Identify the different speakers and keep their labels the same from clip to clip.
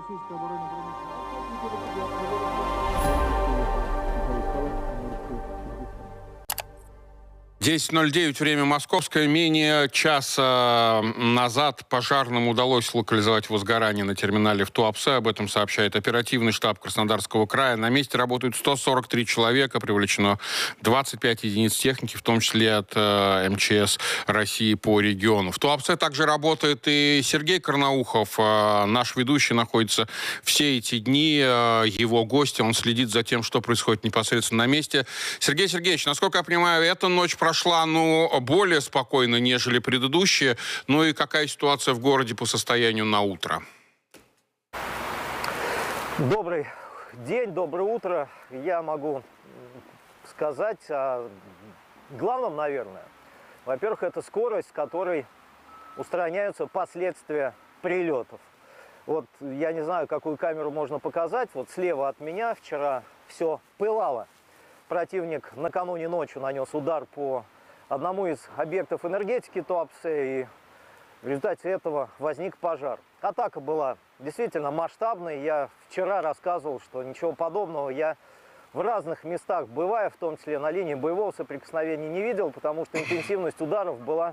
Speaker 1: российской оборонной промышленности.
Speaker 2: 10:09, время московское. Менее часа назад пожарным удалось локализовать возгорание на терминале в Туапсе. Об этом сообщает оперативный штаб Краснодарского края. На месте работают 143 человека, привлечено 25 единиц техники, в том числе от МЧС России по региону. В Туапсе также работает и Сергей Карнаухов. Наш ведущий находится все эти дни. Его гости, он следит за тем, что происходит непосредственно на месте. Сергей Сергеевич, насколько я понимаю, эта ночь прошла, более спокойно, нежели предыдущие. Ну и какая ситуация в городе по состоянию на утро?
Speaker 3: Добрый день, доброе утро. Я могу сказать о главном, наверное. Во-первых, это скорость, с которой устраняются последствия прилетов. Вот я не знаю, какую камеру можно показать. Вот слева от меня вчера все пылало. Противник накануне ночью нанес удар по одному из объектов энергетики Туапсе, и в результате этого возник пожар. Атака была действительно масштабной. Я вчера рассказывал, что ничего подобного я в разных местах, бывая, в том числе на линии боевого соприкосновения, не видел, потому что интенсивность ударов была,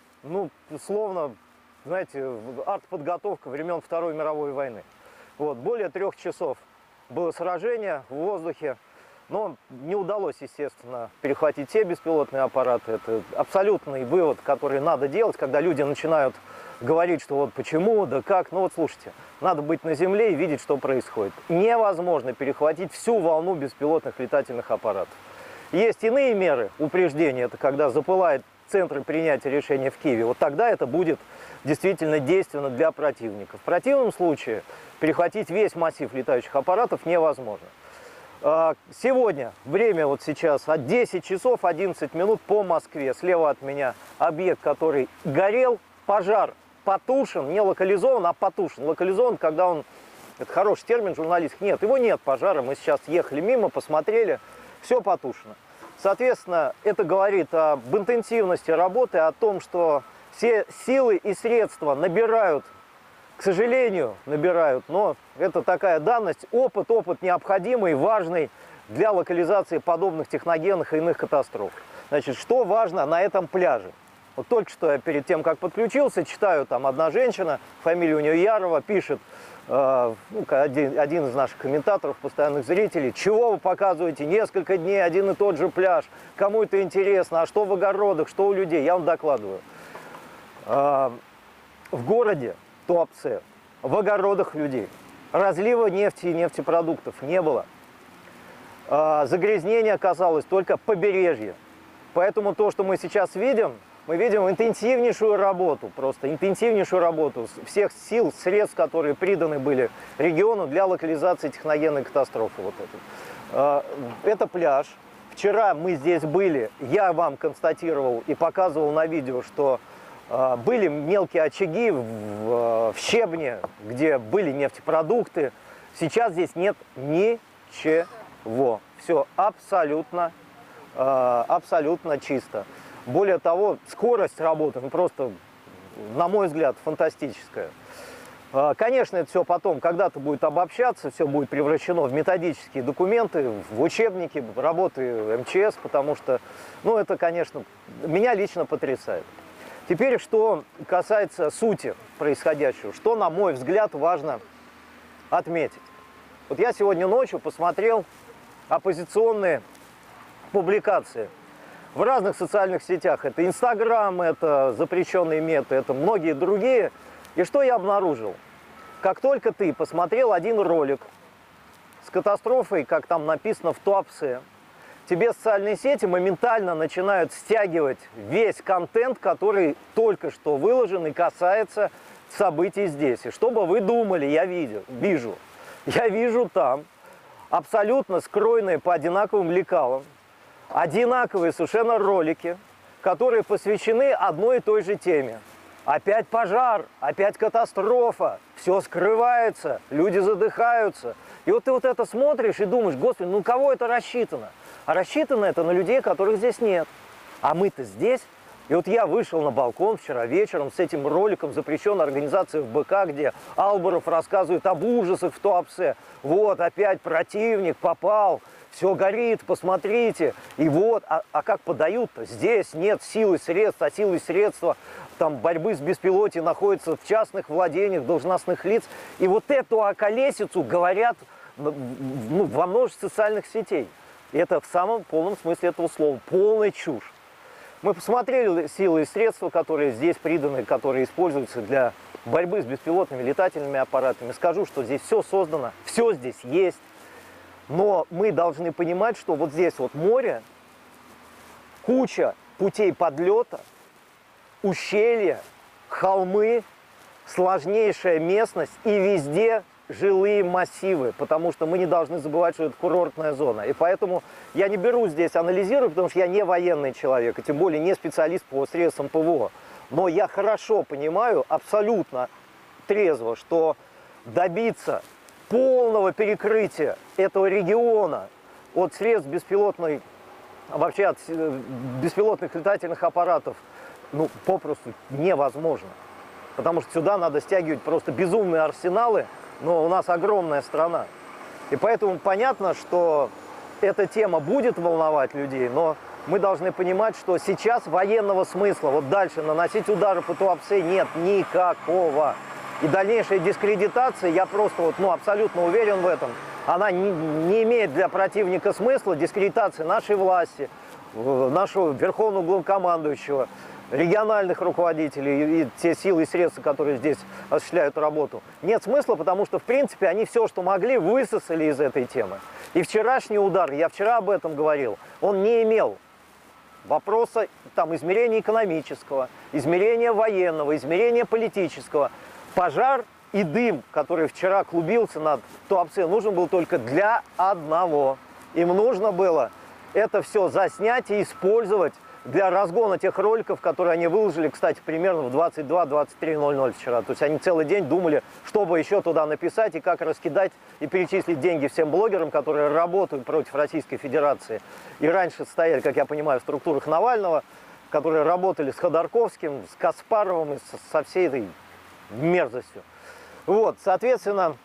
Speaker 3: словно, знаете, артподготовка времен Второй мировой войны. Вот, более 3 часов было сражение в воздухе. Но не удалось, естественно, перехватить все беспилотные аппараты. Это абсолютный вывод, который надо делать, когда люди начинают говорить, что вот почему, да как. Ну вот слушайте, надо быть на земле и видеть, что происходит. Невозможно перехватить всю волну беспилотных летательных аппаратов. Есть иные меры упреждения, это когда запылает центры принятия решения в Киеве. Вот тогда это будет действительно действенно для противника. В противном случае перехватить весь массив летающих аппаратов невозможно. Сегодня, время вот сейчас, от 10 часов 11 минут по Москве. Слева от меня объект, который горел, пожар потушен, не локализован, а потушен. Локализован, когда он, это хороший термин журналистский, нет, его нет пожара, мы сейчас ехали мимо, посмотрели, все потушено. Соответственно, это говорит об интенсивности работы, о том, что все силы и средства набирают, к сожалению, набирают, но это такая данность, опыт необходимый, важный для локализации подобных техногенных и иных катастроф. Значит, что важно на этом пляже? Вот только что я перед тем, как подключился, читаю, там одна женщина, фамилия у нее Ярова, пишет, один из наших комментаторов, постоянных зрителей, чего вы показываете несколько дней один и тот же пляж, кому это интересно, а что в огородах, что у людей, я вам докладываю. В городе Туапсе, в огородах людей разлива нефти и нефтепродуктов не было. Загрязнение касалось только побережья. Поэтому то, что мы сейчас видим, мы видим интенсивнейшую работу, просто интенсивнейшую работу всех сил, средств, которые приданы были региону для локализации техногенной катастрофы. Вот этой. Это пляж. Вчера мы здесь были, я вам констатировал и показывал на видео, что были мелкие очаги в щебне, где были нефтепродукты. Сейчас здесь нет ничего. Все абсолютно чисто. Более того, скорость работы просто, на мой взгляд, фантастическая. Конечно, это все потом когда-то будет обобщаться, все будет превращено в методические документы, в учебники работы МЧС, потому что, это, конечно, меня лично потрясает. Теперь, что касается сути происходящего, что, на мой взгляд, важно отметить. Вот я сегодня ночью посмотрел оппозиционные публикации в разных социальных сетях. Это Инстаграм, это запрещенные меты, это многие другие. И что я обнаружил? Как только ты посмотрел один ролик с катастрофой, как там написано, в Туапсе, тебе социальные сети моментально начинают стягивать весь контент, который только что выложен и касается событий здесь. И что бы вы думали, я вижу там абсолютно скроенные по одинаковым лекалам, одинаковые совершенно ролики, которые посвящены одной и той же теме. Опять пожар, опять катастрофа, все скрывается, люди задыхаются. И вот ты вот это смотришь и думаешь, господи, кого это рассчитано? А рассчитано это на людей, которых здесь нет. А мы-то здесь, И вот я вышел на балкон вчера вечером с этим роликом запрещенной организации ФБК, где Алборов рассказывает об ужасах в Туапсе. Вот опять противник попал, все горит, посмотрите. И вот, а как подают-то? Здесь нет сил и средств, а силы и средства там, борьбы с беспилотием находятся в частных владениях должностных лиц. И вот эту околесицу говорят во множестве социальных сетей. И это в самом полном смысле этого слова. Полная чушь. Мы посмотрели силы и средства, которые здесь приданы, которые используются для борьбы с беспилотными летательными аппаратами. Скажу, что здесь все создано, все здесь есть. Но мы должны понимать, что вот здесь вот море, куча путей подлета, ущелья, холмы, сложнейшая местность и везде жилые массивы, потому что мы не должны забывать, что это курортная зона. И поэтому я не берусь здесь анализировать, потому что я не военный человек, и тем более не специалист по средствам ПВО. Но я хорошо понимаю, абсолютно трезво, что добиться полного перекрытия этого региона от средств беспилотной, вообще от беспилотных летательных аппаратов, ну, попросту невозможно. Потому что сюда надо стягивать просто безумные арсеналы, но у нас огромная страна. И поэтому понятно, что эта тема будет волновать людей, но мы должны понимать, что сейчас военного смысла вот дальше наносить удары по Туапсе нет никакого. И дальнейшая дискредитация, я просто вот, ну, абсолютно уверен в этом, она не имеет для противника смысла. Дискредитация нашей власти, нашего верховного главнокомандующего, региональных руководителей и те силы и средства, которые здесь осуществляют работу. Нет смысла, потому что, в принципе, они все, что могли, высосали из этой темы. И вчерашний удар, я вчера об этом говорил, он не имел вопроса там, измерения экономического, измерения военного, измерения политического. Пожар и дым, который вчера клубился над Туапсе, нужен был только для одного. Им нужно было это все заснять и использовать для разгона тех роликов, которые они выложили, кстати, примерно в 22-23:00 вчера. То есть они целый день думали, что бы еще туда написать и как раскидать и перечислить деньги всем блогерам, которые работают против Российской Федерации. И раньше стояли, как я понимаю, в структурах Навального, которые работали с Ходорковским, с Каспаровым и со всей этой мерзостью. Вот, соответственно,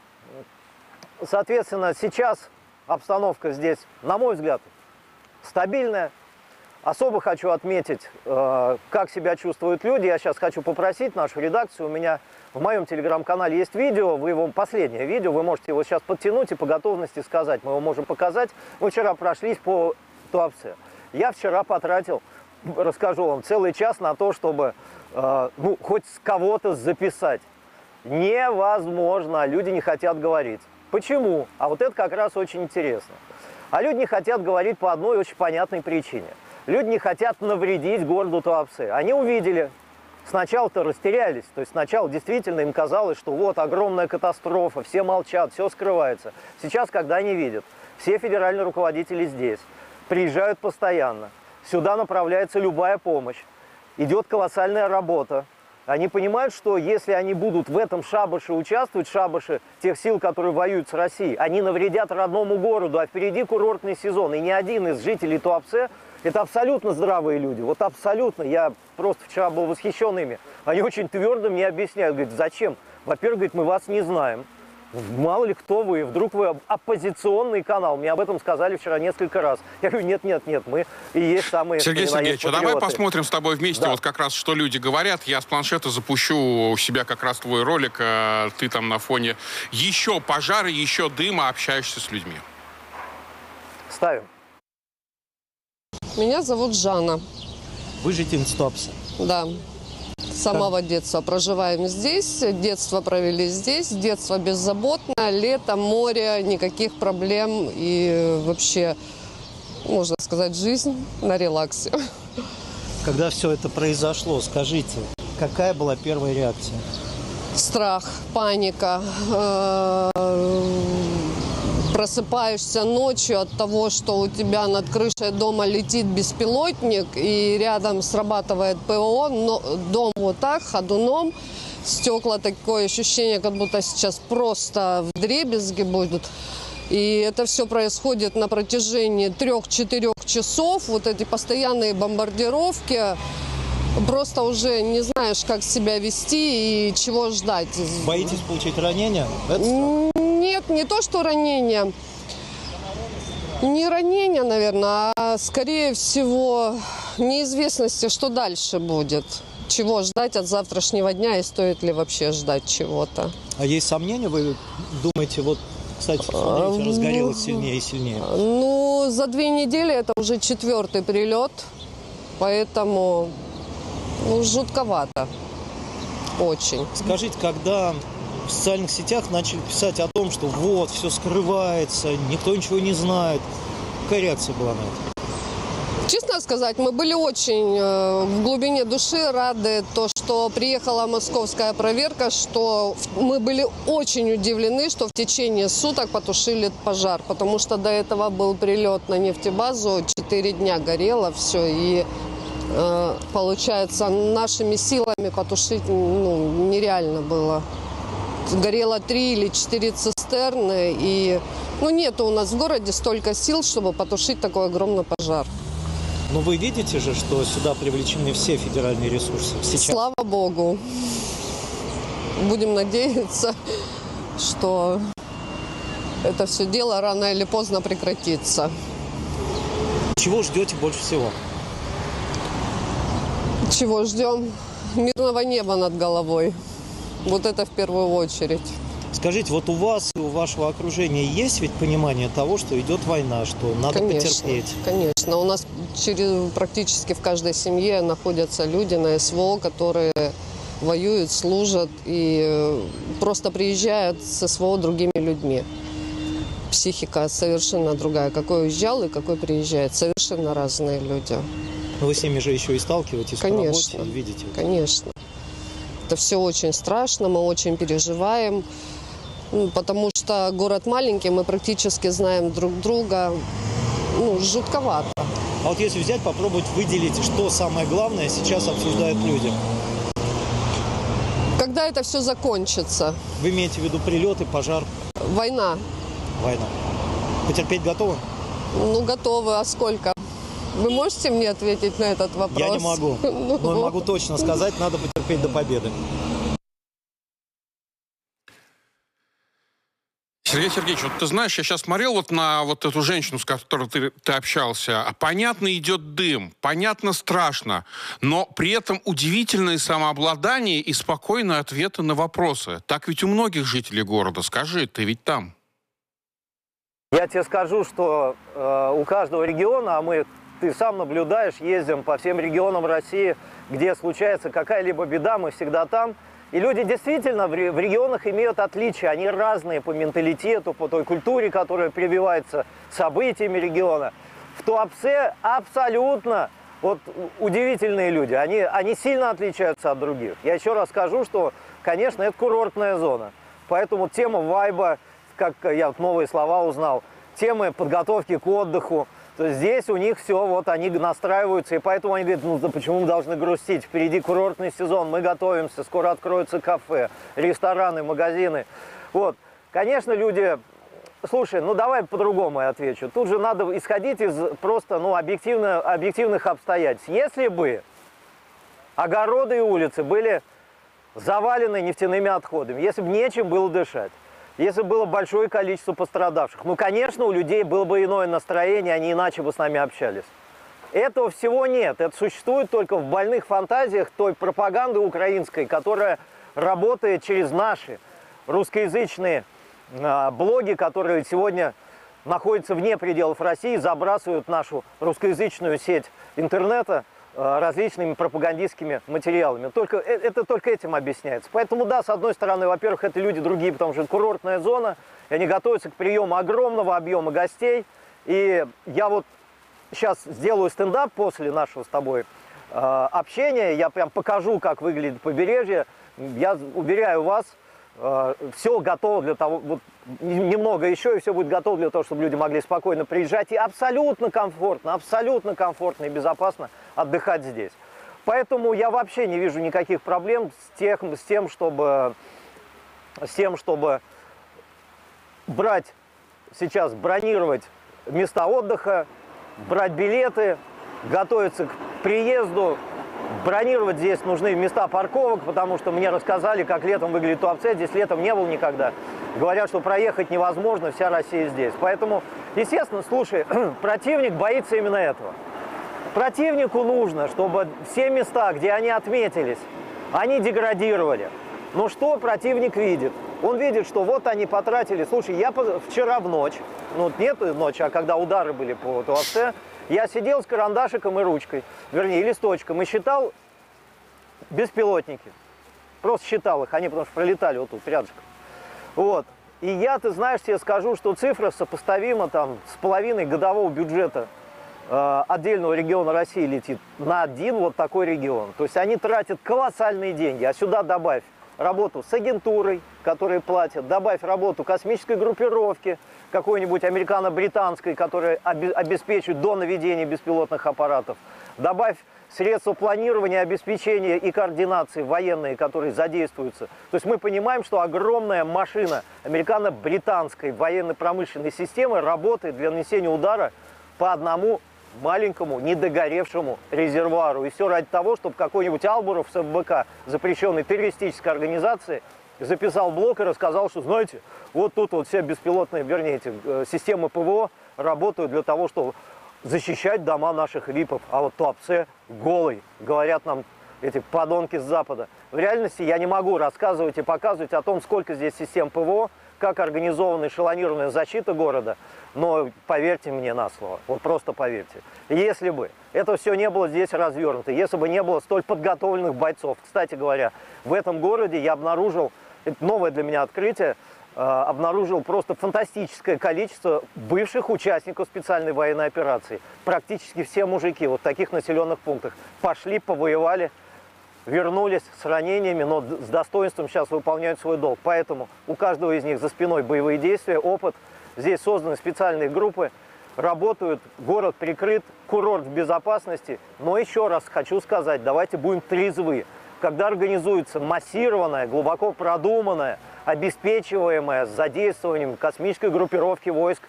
Speaker 3: сейчас обстановка здесь, на мой взгляд, стабильная. Особо хочу отметить, как себя чувствуют люди. Я сейчас хочу попросить нашу редакцию. У меня в моем телеграм-канале есть видео, вы его, последнее видео, вы можете его сейчас подтянуть и по готовности сказать. Мы его можем показать. Мы вчера прошлись по Туапсе. Я вчера потратил, расскажу вам, целый час на то, чтобы ну, хоть с кого-то записать. Невозможно, люди не хотят говорить. Почему? А вот это как раз очень интересно. А люди не хотят говорить по одной очень понятной причине. Люди не хотят навредить городу Туапсе. Они увидели, сначала-то растерялись, то есть сначала действительно им казалось, что вот огромная катастрофа, все молчат, все скрывается. Сейчас, когда они видят, все федеральные руководители здесь, приезжают постоянно, сюда направляется любая помощь, идет колоссальная работа. Они понимают, что если они будут в этом шабаше участвовать, шабаше тех сил, которые воюют с Россией, они навредят родному городу, а впереди курортный сезон. И ни один из жителей Туапсе, это абсолютно здравые люди, вот абсолютно, я просто вчера был восхищен ими. Они очень твердо мне объясняют, говорят, зачем? Во-первых, говорит, мы вас не знаем. Мало ли кто вы, вдруг вы оппозиционный канал. Мне об этом сказали вчера несколько раз. Я говорю, нет, мы и есть самые...
Speaker 2: Сергей Сергеевич, а давай посмотрим с тобой вместе, да, вот как раз, что люди говорят. Я с планшета запущу у себя как раз твой ролик. Ты там на фоне еще пожара, еще дыма, общаешься с людьми.
Speaker 3: Ставим.
Speaker 1: Меня зовут Жанна.
Speaker 4: Вы жительница Туапсе?
Speaker 1: Да. С самого детства проживаем здесь, детство провели здесь, детство беззаботное, лето, море, никаких проблем и вообще, можно сказать, жизнь на релаксе.
Speaker 4: Когда все это произошло, скажите, какая была первая реакция?
Speaker 1: Страх, паника. Просыпаешься ночью от того, что у тебя над крышей дома летит беспилотник, и рядом срабатывает ПВО, но дом вот так, ходуном, стекла, такое ощущение, как будто сейчас просто вдребезги будут. И это все происходит на протяжении 3-4 часов, вот эти постоянные бомбардировки. Просто уже не знаешь, как себя вести и чего ждать.
Speaker 4: Боитесь получить ранение? Это страх?
Speaker 1: Нет, не то, что ранение. Не ранение, наверное, а скорее всего неизвестности, что дальше будет. Чего ждать от завтрашнего дня и стоит ли вообще ждать чего-то.
Speaker 4: А есть сомнения? Вы думаете, вот, кстати, смотрите, разгорелось сильнее и сильнее.
Speaker 1: Ну, за 2 недели это уже 4-й прилет, поэтому жутковато. Очень.
Speaker 4: Скажите, когда в социальных сетях начали писать о том, что вот, все скрывается, никто ничего не знает, какая реакция была на это?
Speaker 1: Честно сказать, мы были очень в глубине души рады, что приехала московская проверка, что мы были очень удивлены, что в течение суток потушили пожар, потому что до этого был прилет на нефтебазу, 4 дня горело все, и получается нашими силами потушить нереально было. Горело 3 или 4 цистерны, и нет у нас в городе столько сил, чтобы потушить такой огромный пожар.
Speaker 4: Но вы видите же, что сюда привлечены все федеральные ресурсы сейчас.
Speaker 1: Слава богу. Будем надеяться, что это все дело рано или поздно прекратится.
Speaker 4: Чего ждете больше всего?
Speaker 1: Чего ждем? Мирного неба над головой. Вот это в первую очередь.
Speaker 4: Скажите, вот у вас и у вашего окружения есть ведь понимание того, что идет война, что надо потерпеть?
Speaker 1: Конечно. У нас практически в каждой семье находятся люди на СВО, которые воюют, служат и просто приезжают с СВО другими людьми. Психика совершенно другая. Какой уезжал и какой приезжает. Совершенно разные люди.
Speaker 4: Но вы с ними же еще и сталкиваетесь
Speaker 1: Конечно,
Speaker 4: по работе, видите.
Speaker 1: Конечно. Это все очень страшно, мы очень переживаем. Потому что город маленький, мы практически знаем друг друга. Жутковато.
Speaker 4: А вот если взять, попробовать выделить, что самое главное сейчас обсуждают люди.
Speaker 1: Когда это все закончится?
Speaker 4: Вы имеете в виду прилеты, пожар?
Speaker 1: Война.
Speaker 4: Война. Потерпеть готовы?
Speaker 1: Готовы. А сколько? Вы можете мне ответить на этот вопрос?
Speaker 4: Я не могу. Но могу точно сказать, надо потерпеть до победы.
Speaker 2: Сергей Сергеевич, вот ты знаешь, я сейчас смотрел вот на вот эту женщину, с которой ты общался, а понятно, идет дым, понятно, страшно, но при этом удивительное самообладание и спокойные ответы на вопросы. Так ведь у многих жителей города. Скажи, ты ведь там.
Speaker 3: Я тебе скажу, что у каждого региона, ты сам наблюдаешь, ездим по всем регионам России, где случается какая-либо беда, мы всегда там. И люди действительно в регионах имеют отличия, они разные по менталитету, по той культуре, которая прививается событиями региона. В Туапсе абсолютно удивительные люди, они сильно отличаются от других. Я еще раз скажу, что, конечно, это курортная зона, поэтому тема вайба, как я новые слова узнал, темы подготовки к отдыху, то есть здесь у них все, они настраиваются, и поэтому они говорят, да почему мы должны грустить, впереди курортный сезон, мы готовимся, скоро откроются кафе, рестораны, магазины. Конечно, люди, слушай, давай по-другому я отвечу, тут же надо исходить из просто, объективных обстоятельств. Если бы огороды и улицы были завалены нефтяными отходами, если бы нечем было дышать, если бы было большое количество пострадавших, конечно, у людей было бы иное настроение, они иначе бы с нами общались. Этого всего нет. Это существует только в больных фантазиях той пропаганды украинской, которая работает через наши русскоязычные блоги, которые сегодня находятся вне пределов России, забрасывают нашу русскоязычную сеть интернета различными пропагандистскими материалами. Это только этим объясняется. Поэтому, да, с одной стороны, во-первых, это люди другие, потому что это курортная зона, и они готовятся к приему огромного объема гостей. И я сейчас сделаю стендап после нашего с тобой общения, я прям покажу, как выглядит побережье. Я уверяю вас, все готово для того, немного еще, и все будет готово для того, чтобы люди могли спокойно приезжать и абсолютно комфортно и безопасно отдыхать здесь. Поэтому я вообще не вижу никаких проблем с тем, чтобы бронировать места отдыха, брать билеты, готовиться к приезду. Бронировать здесь нужны места парковок, потому что мне рассказали, как летом выглядит Туапсе. Здесь летом не был никогда. Говорят, что проехать невозможно, вся Россия здесь. Поэтому, естественно, слушай, противник боится именно этого. Противнику нужно, чтобы все места, где они отметились, они деградировали. Но что противник видит? Он видит, что вот они потратили. Слушай, я вчера в ночь, ну нет ночи, а когда удары были по Туапсе, я сидел с карандашиком и ручкой, вернее, листочком, и считал беспилотники. Просто считал их, они потому что пролетали вот тут рядышком. Вот. И я, ты знаешь, тебе скажу, что цифра сопоставима там с половиной годового бюджета отдельного региона России летит на один вот такой регион. То есть они тратят колоссальные деньги, а сюда добавь работу с агентурой, которые платят, добавь работу космической группировки, какой-нибудь американо-британской, которая обеспечивает до наведения беспилотных аппаратов, добавь средства планирования, обеспечения и координации военные, которые задействуются. То есть мы понимаем, что огромная машина американо-британской военно-промышленной системы работает для нанесения удара по одному маленькому недогоревшему резервуару. И все ради того, чтобы какой-нибудь Албуров с ФБК, запрещенной террористической организации, записал блог и рассказал, что, знаете, вот тут вот все беспилотные, вернее, эти системы ПВО работают для того, чтобы защищать дома наших ВИПов. А вот Туапсе голый, говорят нам эти подонки с Запада. В реальности я не могу рассказывать и показывать о том, сколько здесь систем ПВО, как организована эшелонированная защита города. Но поверьте мне на слово, вот просто поверьте. Если бы это все не было здесь развернуто, если бы не было столь подготовленных бойцов. Кстати говоря, в этом городе я обнаружил, это новое для меня открытие, обнаружил просто фантастическое количество бывших участников специальной военной операции. Практически все мужики вот в таких населенных пунктах пошли, повоевали, вернулись с ранениями, но с достоинством сейчас выполняют свой долг. Поэтому у каждого из них за спиной боевые действия, опыт. Здесь созданы специальные группы, работают, город прикрыт, курорт в безопасности. Но еще раз хочу сказать, давайте будем трезвы. Когда организуется массированная, глубоко продуманная, обеспечиваемая с задействованием космической группировки войск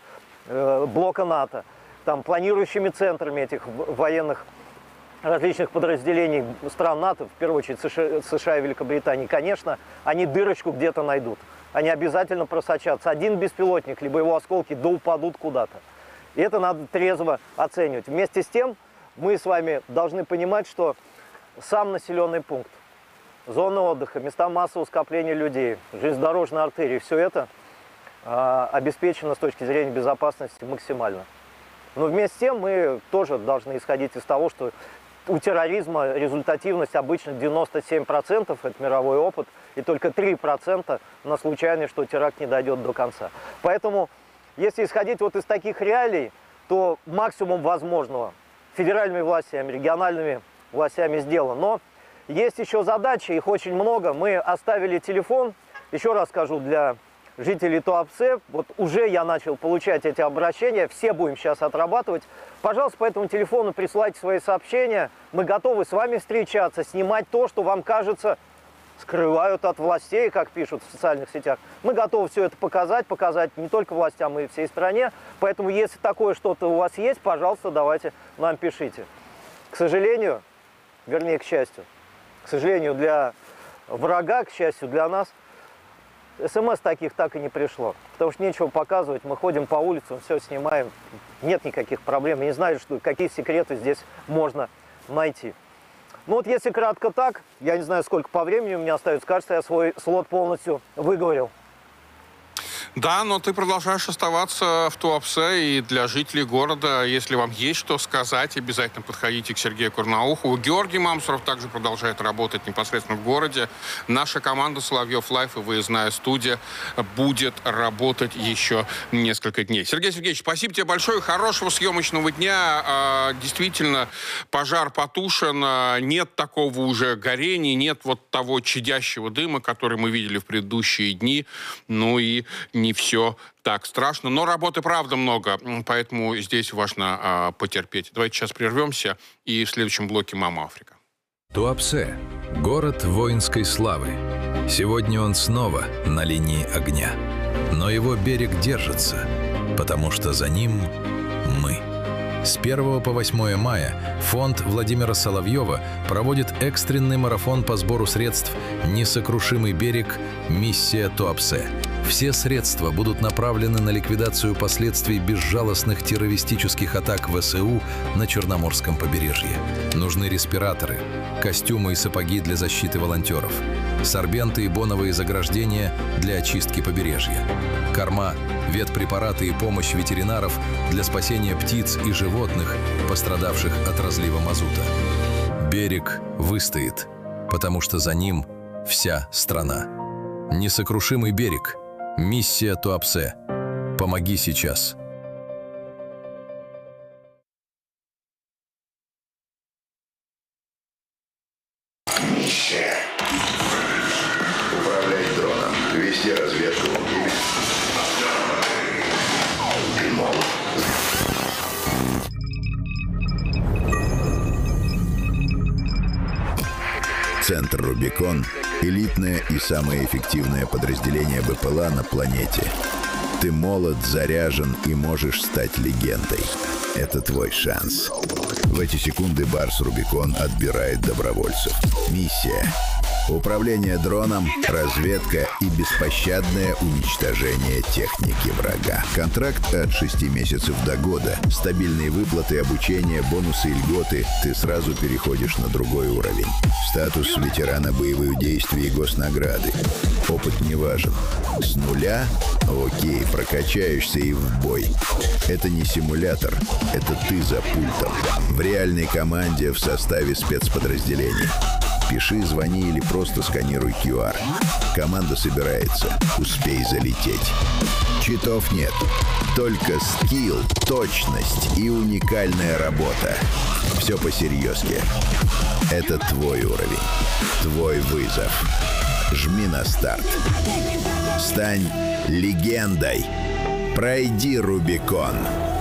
Speaker 3: блока НАТО, там, планирующими центрами этих военных различных подразделений стран НАТО, в первую очередь США и Великобритании, конечно, они дырочку где-то найдут. Они обязательно просочатся. Один беспилотник, либо его осколки, да упадут куда-то. И это надо трезво оценивать. Вместе с тем, мы с вами должны понимать, что сам населенный пункт, зоны отдыха, места массового скопления людей, железнодорожные артерии, все это обеспечено с точки зрения безопасности максимально. Но вместе с тем мы тоже должны исходить из того, что у терроризма результативность обычно 97%, это мировой опыт, и только 3% на случайность, что теракт не дойдет до конца. Поэтому, если исходить вот из таких реалий, то максимум возможного федеральными властями, региональными властями сделано. Но есть еще задачи, их очень много. Мы оставили телефон, еще раз скажу, для жителей Туапсе, вот уже я начал получать эти обращения, все будем сейчас отрабатывать. Пожалуйста, по этому телефону присылайте свои сообщения. Мы готовы с вами встречаться, снимать то, что вам кажется, скрывают от властей, как пишут в социальных сетях. Мы готовы все это показать не только властям, но и всей стране. Поэтому, если такое что-то у вас есть, пожалуйста, давайте нам пишите. К сожалению, вернее, к счастью, к сожалению, для врага, к счастью, для нас, СМС таких так и не пришло. Потому что нечего показывать, мы ходим по улицам, все снимаем, нет никаких проблем. Я не знаю, какие секреты здесь можно найти. Ну вот если кратко так, я не знаю, сколько по времени у меня остается, кажется, я свой слот полностью выговорил.
Speaker 2: Да, но ты продолжаешь оставаться в Туапсе, и для жителей города, если вам есть что сказать, обязательно подходите к Сергею Карнаухову. Георгий Мамсуров также продолжает работать непосредственно в городе. Наша команда «Соловьев Лайф» и выездная студия будет работать еще несколько дней. Сергей Сергеевич, спасибо тебе большое, хорошего съемочного дня. Действительно, пожар потушен, нет такого уже горения, нет вот того чадящего дыма, который мы видели в предыдущие дни. Ну и не все так страшно, но работы, правда, много, поэтому здесь важно потерпеть. Давайте сейчас прервемся, и в следующем блоке «Мама Африка».
Speaker 5: Туапсе – город воинской славы. Сегодня он снова на линии огня. Но его берег держится, потому что за ним мы. С 1 по 8 мая фонд Владимира Соловьева проводит экстренный марафон по сбору средств «Несокрушимый берег. Миссия Туапсе». Все средства будут направлены на ликвидацию последствий безжалостных террористических атак ВСУ на Черноморском побережье. Нужны респираторы, костюмы и сапоги для защиты волонтеров, сорбенты и боновые заграждения для очистки побережья, корма, ветпрепараты и помощь ветеринаров для спасения птиц и животных, пострадавших от разлива мазута. Берег выстоит, потому что за ним вся страна. Несокрушимый берег. Миссия Туапсе. Помоги сейчас.
Speaker 6: Миссия. Управлять дроном, вести разведку. Ты молод. Центр «Рубикон» — элитное и самое эффективное подразделение БПЛА на планете. Ты молод, заряжен и можешь стать легендой. Это твой шанс. В эти секунды Барс «Рубикон» отбирает добровольцев. Миссия. Управление дроном, разведка и беспощадное уничтожение техники врага. Контракт от 6 месяцев до года. Стабильные выплаты, обучение, бонусы и льготы. Ты сразу переходишь на другой уровень. Статус ветерана боевых действий и госнаграды. Опыт не важен. С нуля? Окей, прокачаешься и в бой. Это не симулятор, это ты за пультом. В реальной команде в составе спецподразделений. Пиши, звони или просто сканируй QR. Команда собирается. Успей залететь. Читов нет. Только скилл, точность и уникальная работа. Все по-серьезки. Это твой уровень. Твой вызов. Жми на старт. Стань легендой. Пройди Рубикон.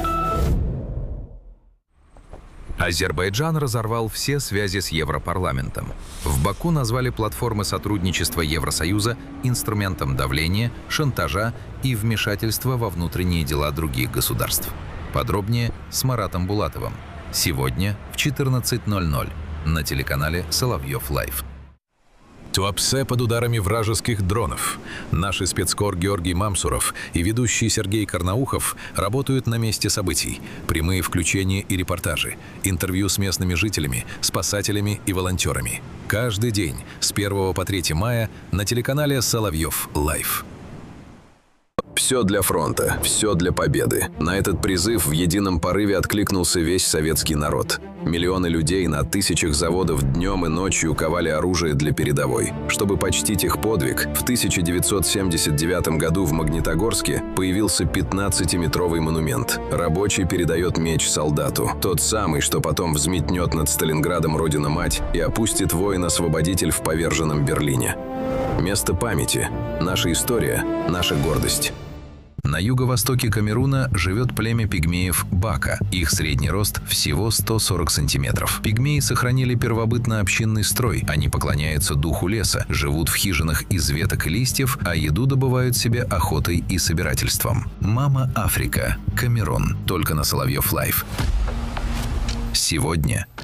Speaker 5: Азербайджан разорвал все связи с Европарламентом. В Баку назвали платформы сотрудничества Евросоюза инструментом давления, шантажа и вмешательства во внутренние дела других государств. Подробнее с Маратом Булатовым. Сегодня в 14:00 на телеканале Соловьев Лайв. Туапсе под ударами вражеских дронов. Наши спецкор Георгий Мамсуров и ведущий Сергей Карнаухов работают на месте событий. Прямые включения и репортажи, интервью с местными жителями, спасателями и волонтерами. Каждый день с 1 по 3 мая на телеканале Соловьев Лайв. Все для фронта, все для победы. На этот призыв в едином порыве откликнулся весь советский народ. Миллионы людей на тысячах заводов днем и ночью ковали оружие для передовой. Чтобы почтить их подвиг, в 1979 году в Магнитогорске появился 15-метровый монумент. Рабочий передает меч солдату. Тот самый, что потом взметнет над Сталинградом Родина-Мать и опустит воин-освободитель в поверженном Берлине. Место памяти. Наша история, наша гордость. На юго-востоке Камеруна живет племя пигмеев Бака. Их средний рост всего 140 сантиметров. Пигмеи сохранили первобытно-общинный строй. Они поклоняются духу леса, живут в хижинах из веток и листьев, а еду добывают себе охотой и собирательством. Мама Африка. Камерун. Только на Соловьев Лайв. Сегодня